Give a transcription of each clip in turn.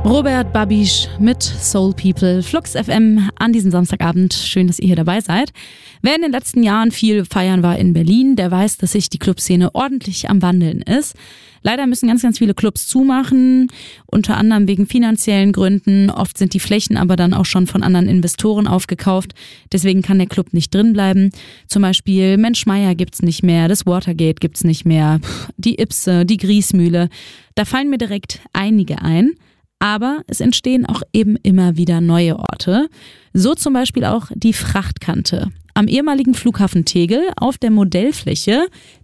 Robert Babiš mit Soul People, Flux FM an diesem Samstagabend. Schön, dass ihr hier dabei seid. Wer in den letzten Jahren viel feiern war in Berlin, der weiß, dass sich die Clubszene ordentlich am Wandeln ist. Leider müssen ganz, ganz viele Clubs zumachen, unter anderem wegen finanziellen Gründen. Oft sind die Flächen aber dann auch schon von anderen Investoren aufgekauft. Deswegen kann der Club nicht drin bleiben. Zum Beispiel Mensch Meier gibt's nicht mehr, das Watergate gibt's nicht mehr, die Ipse, die Griesmühle. Da fallen mir direkt einige ein. Aber es entstehen auch eben immer wieder neue Orte. So zum Beispiel auch die Frachtkante am ehemaligen Flughafen Tegel auf der Modellfläche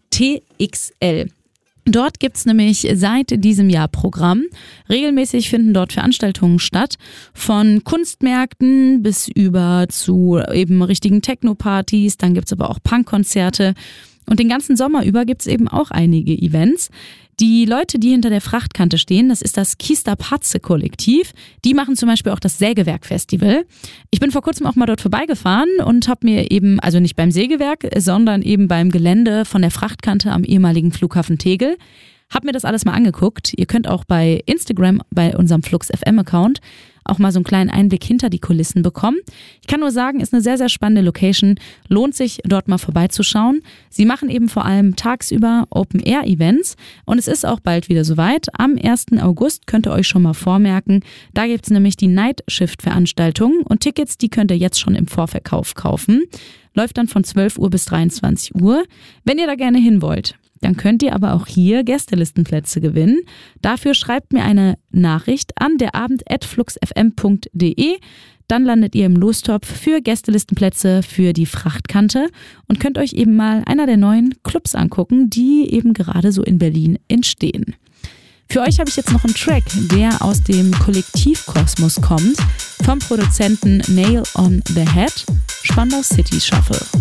TXL. Dort gibt's nämlich seit diesem Jahr Programm. Regelmäßig finden dort Veranstaltungen statt, von Kunstmärkten bis über zu eben richtigen Techno-Partys. Dann gibt's aber auch Punkkonzerte. Und den ganzen Sommer über gibt's eben auch einige Events. Die Leute, die hinter der Frachtkante stehen, das ist das Kista-Patze-Kollektiv. Die machen zum Beispiel auch das Sägewerk-Festival. Ich bin vor kurzem auch mal dort vorbeigefahren und habe mir eben, also nicht beim Sägewerk, sondern eben beim Gelände von der Frachtkante am ehemaligen Flughafen Tegel, hab mir das alles mal angeguckt. Ihr könnt auch bei Instagram, bei unserem Flux FM Account, auch mal so einen kleinen Einblick hinter die Kulissen bekommen. Ich kann nur sagen, ist eine sehr, sehr spannende Location. Lohnt sich, dort mal vorbeizuschauen. Sie machen eben vor allem tagsüber Open-Air-Events und es ist auch bald wieder soweit. Am 1. August könnt ihr euch schon mal vormerken. Da gibt's nämlich die Night-Shift-Veranstaltung und Tickets, die könnt ihr jetzt schon im Vorverkauf kaufen. Läuft dann von 12 Uhr bis 23 Uhr. Wenn ihr da gerne hin wollt, dann könnt ihr aber auch hier Gästelistenplätze gewinnen. Dafür schreibt mir eine Nachricht an derabend@fluxfm.de. Dann landet ihr im Lostopf für Gästelistenplätze für die Frachtkante und könnt euch eben mal einer der neuen Clubs angucken, die eben gerade so in Berlin entstehen. Für euch habe ich jetzt noch einen Track, der aus dem Kollektivkosmos kommt, vom Produzenten Nail on the Head, Spandau City Shuffle.